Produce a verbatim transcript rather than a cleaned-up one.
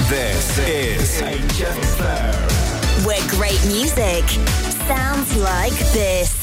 This is H F M, where great music sounds like this.